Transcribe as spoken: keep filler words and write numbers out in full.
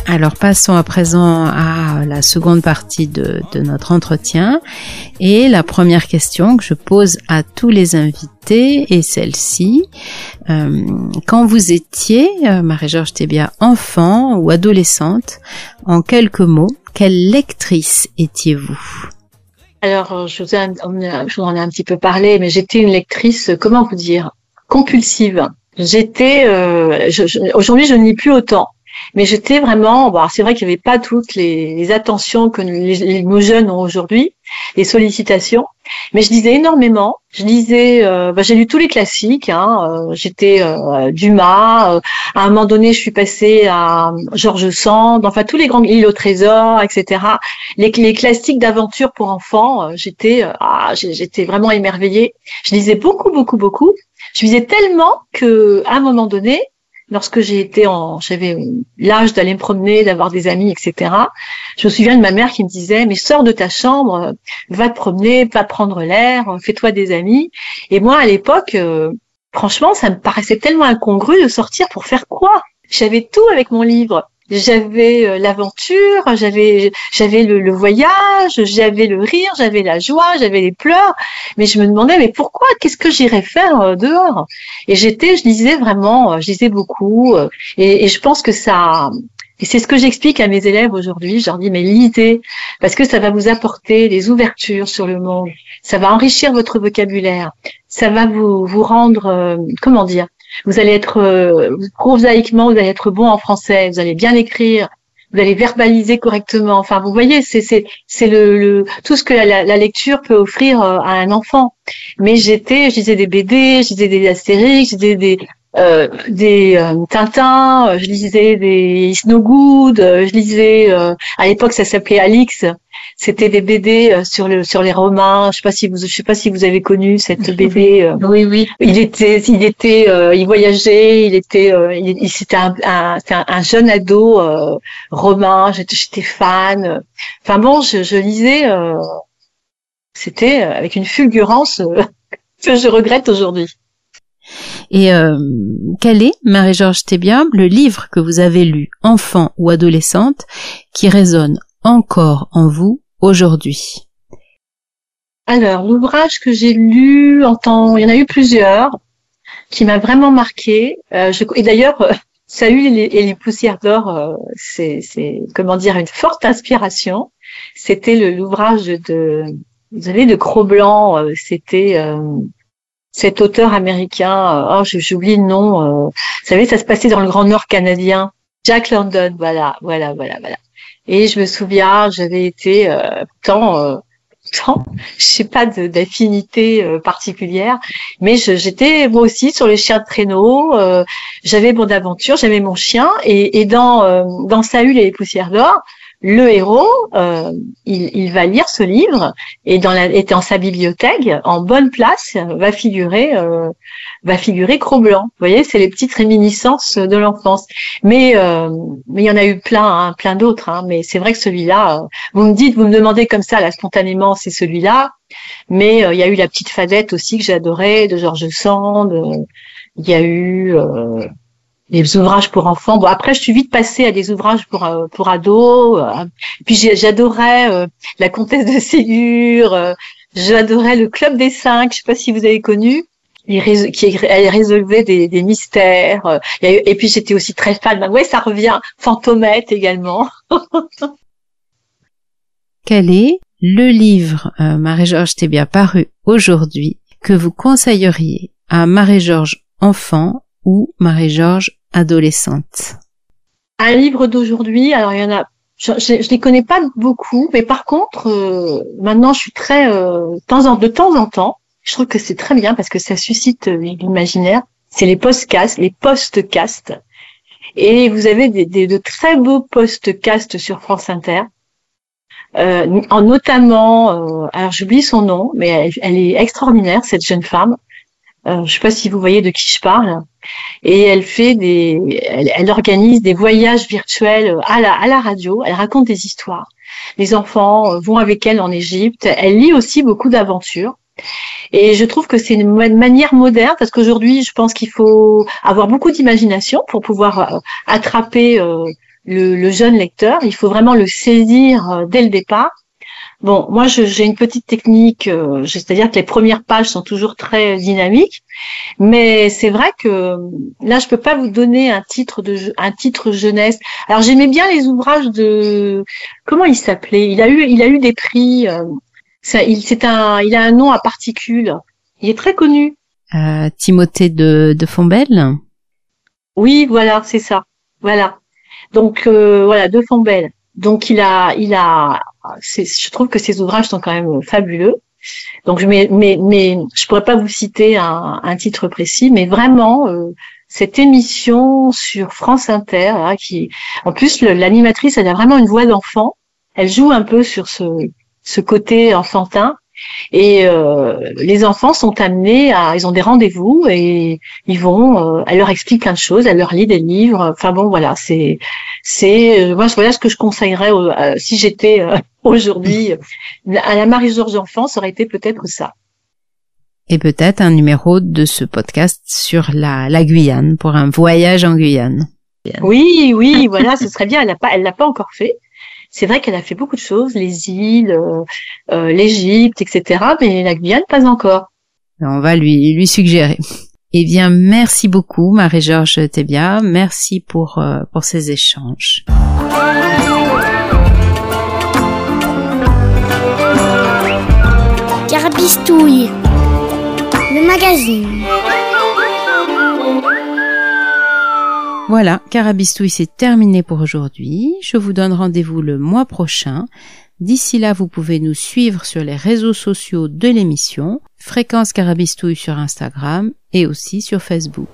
Alors passons à présent à la seconde partie de, de notre entretien et la première question que je pose à tous les invités est celle-ci. Euh, quand vous étiez, euh, Marie-Georges Thébia, enfant ou adolescente, en quelques mots, quelle lectrice étiez-vous? Alors, je vous, ai, je vous en ai un petit peu parlé, mais j'étais une lectrice, comment vous dire, compulsive. J'étais, euh, je, je, aujourd'hui, je ne lis plus autant. Mais j'étais vraiment, bon, c'est vrai qu'il n'y avait pas toutes les, les attentions que les, les, nos jeunes ont aujourd'hui, les sollicitations, mais je lisais énormément. Je lisais, euh, bah, j'ai lu tous les classiques. Hein, euh, j'étais euh, Dumas. Euh, à un moment donné, je suis passée à George Sand. Enfin, tous les grands L'île au trésor, et cetera. Les, les classiques d'aventure pour enfants. Euh, j'étais, euh, ah, j'étais vraiment émerveillée. Je lisais beaucoup, beaucoup, beaucoup. Je lisais tellement que, à un moment donné, lorsque j'ai été en, j'avais l'âge d'aller me promener, d'avoir des amis, et cetera. Je me souviens de ma mère qui me disait, mais sors de ta chambre, va te promener, va prendre l'air, fais-toi des amis. Et moi, à l'époque, euh, franchement, ça me paraissait tellement incongru de sortir pour faire quoi? J'avais tout avec mon livre. J'avais euh, l'aventure, j'avais j'avais le, le voyage, j'avais le rire, j'avais la joie, j'avais les pleurs, mais je me demandais mais pourquoi, qu'est-ce que j'irais faire euh, dehors? Et j'étais, je lisais vraiment, euh, je lisais beaucoup, euh, et, et je pense que ça, et c'est ce que j'explique à mes élèves aujourd'hui. Je leur dis mais lisez parce que ça va vous apporter des ouvertures sur le monde, ça va enrichir votre vocabulaire, ça va vous vous rendre, euh, comment dire. Vous allez être euh, prosaïquement, vous allez être bon en français, vous allez bien écrire, vous allez verbaliser correctement. Enfin, vous voyez, c'est c'est c'est le, le tout ce que la, la lecture peut offrir euh, à un enfant. Mais j'étais, je lisais des B D, je lisais des Astérix, je lisais des euh, des euh, Tintin, je lisais des Snow Good, je lisais euh, à l'époque ça s'appelait Alix. C'était des B D sur le sur les Romains. Je sais pas si vous je sais pas si vous avez connu cette B D. Oui oui. Il était il était euh, il voyageait. Il était euh, il, il c'était un un, un un jeune ado euh, romain. J'étais j'étais fan. Enfin bon, je, je lisais. Euh, c'était avec une fulgurance euh, que je regrette aujourd'hui. Et euh, quel est, Marie-Georges Thébia, le livre que vous avez lu, enfant ou adolescente, qui résonne encore en vous aujourd'hui? Alors, l'ouvrage que j'ai lu en temps, il y en a eu plusieurs, qui m'a vraiment marqué. Euh, je, et d'ailleurs, euh, Saül et les, et les poussières d'or, euh, c'est, c'est, comment dire, une forte inspiration. C'était le, l'ouvrage de, vous savez, de Cro-Blanc. Euh, c'était euh, cet auteur américain. Euh, oh, j'oublie le nom. Euh, vous savez, ça se passait dans le Grand Nord canadien. Jack London. Voilà, voilà, voilà, voilà. Et je me souviens, j'avais été euh, tant, euh, tant, je sais pas de, d'affinité euh, particulière, mais je, j'étais moi aussi sur les chiens de traîneau. Euh, j'avais mon aventure, j'avais mon chien, et, et dans euh, dans Saül et les poussières d'or, le héros, euh, il, il va lire ce livre et dans la, et dans sa bibliothèque, en bonne place, va figurer, euh, va figurer Cro-Blanc. Vous voyez, c'est les petites réminiscences de l'enfance. Mais, euh, mais il y en a eu plein, hein, plein d'autres. Hein, mais c'est vrai que celui-là, euh, vous me dites, vous me demandez comme ça, là, spontanément, c'est celui-là. Mais euh, il y a eu La Petite Fadette aussi que j'adorais, de George Sand. Euh, il y a eu euh, les ouvrages pour enfants. Bon, après, je suis vite passée à des ouvrages pour euh, pour ados. Euh, puis j'adorais euh, La Comtesse de Ségur. Euh, j'adorais Le Club des Cinq. Je sais pas si vous avez connu. Il rés- qui elle résolvait des, des mystères. Euh, et, et puis j'étais aussi très fan. Ben ouais, ça revient. Fantomette également. Quel est le livre, euh, Marie-Georges Thébia, paru aujourd'hui, que vous conseilleriez à Marie-Georges enfant ou Marie-Georges adolescente? Un livre d'aujourd'hui, alors il y en a, je, je, je les connais pas beaucoup, mais par contre, euh, maintenant je suis très, euh, temps en, de temps en temps, je trouve que c'est très bien parce que ça suscite euh, l'imaginaire. C'est les podcasts, les postcasts, et vous avez des, des de très beaux podcasts sur France Inter. Euh, en notamment, euh, alors j'oublie son nom, mais elle, elle est extraordinaire cette jeune femme. Euh, je sais pas si vous voyez de qui je parle. Et elle fait des, elle, elle organise des voyages virtuels à la, à la radio. Elle raconte des histoires. Les enfants vont avec elle en Égypte. Elle lit aussi beaucoup d'aventures. Et je trouve que c'est une manière moderne parce qu'aujourd'hui, je pense qu'il faut avoir beaucoup d'imagination pour pouvoir euh, attraper euh, le, le jeune lecteur. Il faut vraiment le saisir euh, dès le départ. Bon, moi, je, j'ai une petite technique, euh, c'est-à-dire que les premières pages sont toujours très dynamiques, mais c'est vrai que là, je peux pas vous donner un titre de un titre jeunesse. Alors, j'aimais bien les ouvrages de comment il s'appelait. Il a eu, il a eu des prix. Euh, c'est, il, c'est un, il a un nom à particules. Il est très connu. Euh, Timothée de, de Fontbelle. Oui, voilà, c'est ça. Voilà. Donc euh, voilà, de Fontbelle. Donc il a, il a. C'est, je trouve que ces ouvrages sont quand même fabuleux. Donc je mais mais mais je pourrais pas vous citer un, un titre précis, mais vraiment euh, cette émission sur France Inter, là, qui en plus le, l'animatrice, elle a vraiment une voix d'enfant. Elle joue un peu sur ce ce côté enfantin. Et euh, les enfants sont amenés à, ils ont des rendez-vous et ils vont, euh, elle leur explique plein de choses, elle leur lit des livres. Enfin bon, voilà, c'est, c'est, euh, moi voilà ce que je conseillerais euh, si j'étais euh, aujourd'hui à la Marie-Georges Enfant, ça aurait été peut-être ça. Et peut-être un numéro de ce podcast sur la, la Guyane pour un voyage en Guyane. Oui, oui, voilà, ce serait bien. Elle l'a pas, elle l'a pas encore fait. C'est vrai qu'elle a fait beaucoup de choses, les îles, euh, euh, l'Égypte, et cetera. Mais la Guyane, pas encore. On va lui lui suggérer. Eh bien, merci beaucoup, Marie-Georges Thébia. Merci pour euh, pour ces échanges. Carabistouille, le magazine. Voilà, Carabistouille, c'est terminé pour aujourd'hui. Je vous donne rendez-vous le mois prochain. D'ici là, vous pouvez nous suivre sur les réseaux sociaux de l'émission, Fréquence Carabistouille sur Instagram et aussi sur Facebook.